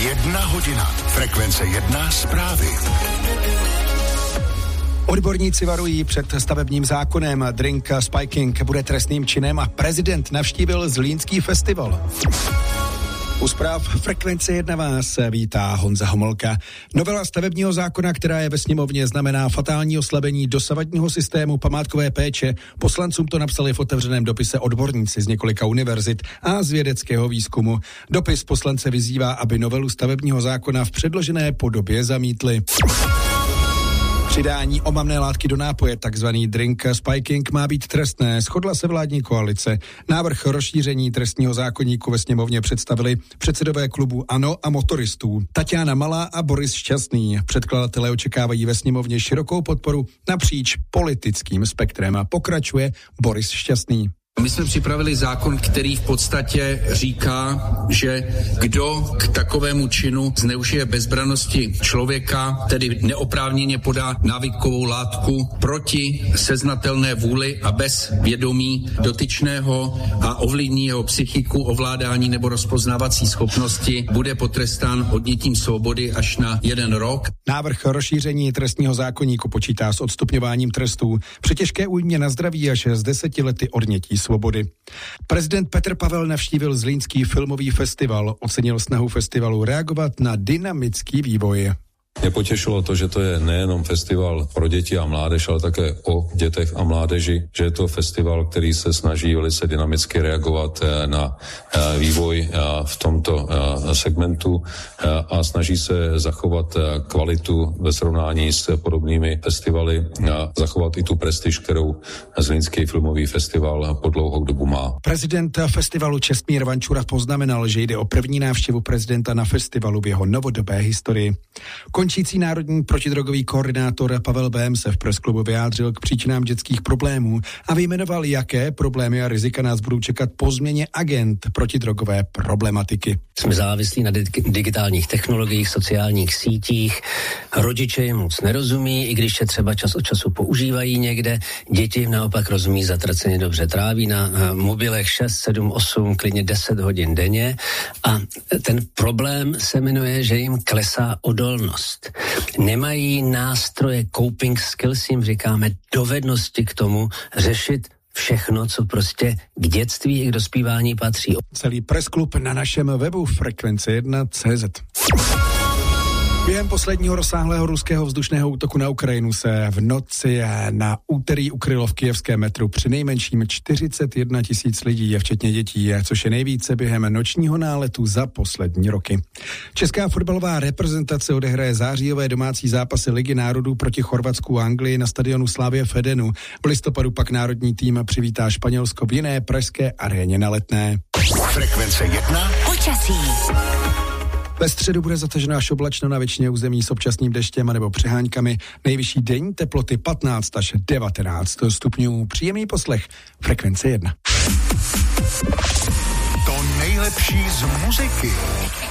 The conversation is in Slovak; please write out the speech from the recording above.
1 hodina. Frekvence 1 zprávy. Odborníci varují před stavebním zákonem. Drink spiking bude trestným činem a prezident navštívil Zlínský festival. U zpráv Frekvence 1 vás vítá Honza Homolka. Novela stavebního zákona, která je ve sněmovně, znamená fatální oslabení dosavadního systému památkové péče. Poslancům to napsali v otevřeném dopise odborníci z několika univerzit a z vědeckého výzkumu. Dopis poslance vyzývá, aby novelu stavebního zákona v předložené podobě zamítli. Přidání omamné látky do nápoje, takzvaný drink spiking, má být trestné. Shodla se vládní koalice. Návrh rozšíření trestního zákoníku ve sněmovně představili předsedové klubu ANO a motoristů. Tatiana Malá a Boris Šťastný. Předkladatelé očekávají ve sněmovně širokou podporu napříč politickým spektrem. A pokračuje Boris Šťastný. My jsme připravili zákon, který v podstatě říká, že kdo k takovému činu zneužije bezbrannosti člověka, tedy neoprávněně podá návykovou látku proti seznatelné vůli a bez vědomí dotyčného a ovlivní jeho psychiku, ovládání nebo rozpoznávací schopnosti, bude potrestán odnětím svobody až na 1 rok. Návrh rozšíření trestního zákoníku počítá s odstupňováním trestů při těžké újmě na zdraví až s 10 lety odnětí svobody. Prezident Petr Pavel navštívil Zlínský filmový festival, ocenil snahu festivalu reagovat na dynamický vývoj. Mě potěšilo to, že to je nejenom festival pro děti a mládež, ale také o dětech a mládeži, že je to festival, který se snaží velice dynamicky reagovat na vývoj v tomto segmentu a snaží se zachovat kvalitu ve srovnání s podobnými festivaly a zachovat i tu prestiž, kterou Zlínský filmový festival po dlouhou dobu má. Prezident festivalu Čestmír Vančura poznamenal, že jde o první návštěvu prezidenta na festivalu v jeho novodobé historii. Končící národní protidrogový koordinátor Pavel Bém se v presklubu vyjádřil k příčinám dětských problémů a vyjmenoval, jaké problémy a rizika nás budou čekat po změně agend protidrogové problematiky. Jsme závislí na digitálních technologiích, sociálních sítích. Rodiče jim moc nerozumí, i když je třeba čas od času používají někde. Děti naopak rozumí, zatraceně dobře tráví na mobilech 6, 7, 8, klidně 10 hodin denně. A ten problém se jmenuje, že jim klesá odolnost. Nemají nástroje, coping skills, jim říkáme, dovednosti k tomu řešit všechno, co prostě k dětství i k dospívání patří. Celý pressklub na našem webu frekvence1.cz. Během posledního rozsáhlého ruského vzdušného útoku na Ukrajinu se v noci na úterý ukrylo v kyjevském metru přinejmenším 41 000 lidí, včetně dětí, což je nejvíce během nočního náletu za poslední roky. Česká fotbalová reprezentace odehraje zářijové domácí zápasy Ligy národů proti Chorvatsku a Anglii na stadionu Slavie v Edenu. V listopadu pak národní tým přivítá Španělsko v jiné pražské aréně na Letné. Frekvence 1. Počasí. Ve středu bude zataženo až oblačno na většině území s občasným deštěm nebo přeháňkami. Nejvyšší denní teploty 15 až 19 stupňů. Příjemný poslech. Frekvence 1. To nejlepší z muziky.